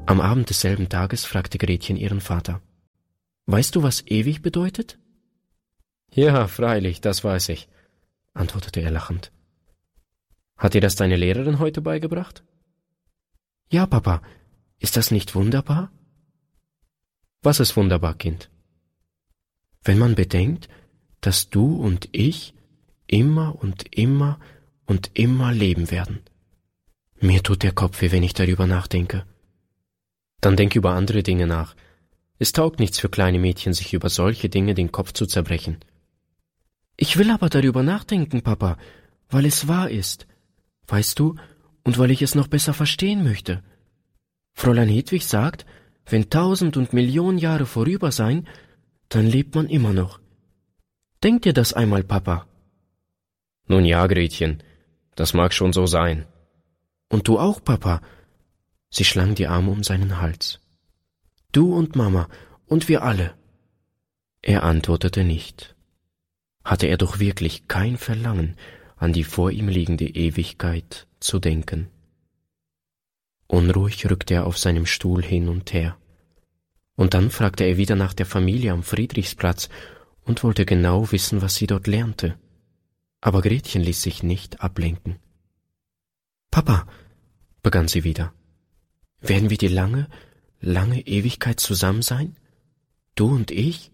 Am Abend desselben Tages fragte Gretchen ihren Vater: »Weißt du, was ewig bedeutet?« »Ja, freilich, das weiß ich«, antwortete er lachend. »Hat dir das deine Lehrerin heute beigebracht?« »Ja, Papa. Ist das nicht wunderbar?« »Was ist wunderbar, Kind?« »Wenn man bedenkt, dass du und ich immer und immer und immer leben werden. Mir tut der Kopf weh, wenn ich darüber nachdenke.« »Dann denk über andere Dinge nach. Es taugt nichts für kleine Mädchen, sich über solche Dinge den Kopf zu zerbrechen.« »Ich will aber darüber nachdenken, Papa, weil es wahr ist. Weißt du, und weil ich es noch besser verstehen möchte. Fräulein Hedwig sagt, wenn 1000 und Millionen Jahre vorüber seien, dann lebt man immer noch. Denk dir das einmal, Papa.« »Nun ja, Gretchen, das mag schon so sein.« »Und du auch, Papa.« Sie schlang die Arme um seinen Hals. »Du und Mama und wir alle.« Er antwortete nicht. Hatte er doch wirklich kein Verlangen, an die vor ihm liegende Ewigkeit zu denken. Unruhig rückte er auf seinem Stuhl hin und her. Und dann fragte er wieder nach der Familie am Friedrichsplatz und wollte genau wissen, was sie dort lernte. Aber Gretchen ließ sich nicht ablenken. »Papa«, begann sie wieder, »werden wir die lange, lange Ewigkeit zusammen sein? Du und ich?«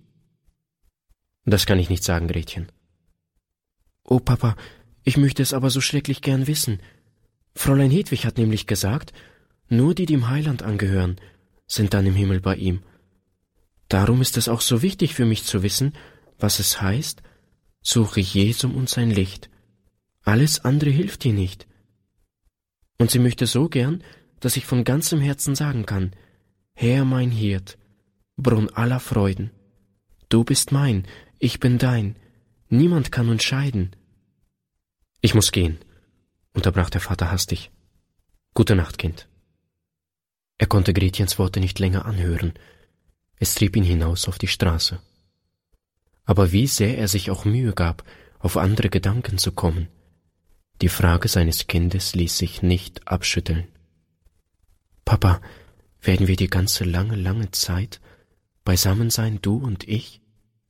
»Das kann ich nicht sagen, Gretchen.« »Oh, Papa, ich möchte es aber so schrecklich gern wissen. Fräulein Hedwig hat nämlich gesagt, nur die dem Heiland angehören, sind dann im Himmel bei ihm. Darum ist es auch so wichtig für mich zu wissen, was es heißt, suche Jesum und sein Licht. Alles andere hilft dir nicht. Und sie möchte so gern, dass ich von ganzem Herzen sagen kann, Herr mein Hirt, Brunn aller Freuden, du bist mein, ich bin dein, niemand kann uns scheiden.« »Ich muss gehen«, unterbrach der Vater hastig. »Gute Nacht, Kind.« Er konnte Gretchens Worte nicht länger anhören. Es trieb ihn hinaus auf die Straße. Aber wie sehr er sich auch Mühe gab, auf andere Gedanken zu kommen, die Frage seines Kindes ließ sich nicht abschütteln. »Papa, werden wir die ganze lange, lange Zeit beisammen sein, du und ich?«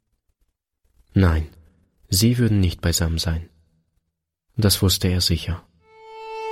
Nein, sie würden nicht beisammen sein. Das wusste er sicher.